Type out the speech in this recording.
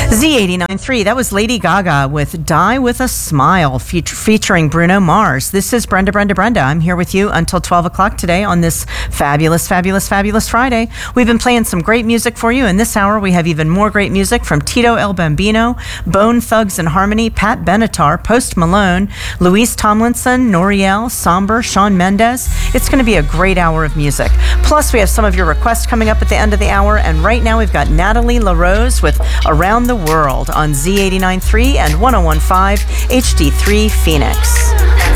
Z89.3, that was Lady Gaga with Die With a Smile, featuring Bruno Mars. This is Brenda. I'm here with you until 12 o'clock today on this fabulous Friday. We've been playing some great music for you. In this hour, we have even more great music from Tito El Bambino, Bone Thugs and Harmony, Pat Benatar, Post Malone, Louise Tomlinson, Noriel, Somber, Shawn Mendes. It's going to be a great hour of music. Plus, we have some of your requests coming up at the end of the hour. And right now, we've got Natalie LaRose with Around the World on Z89.3 and 101.5 HD3 Phoenix.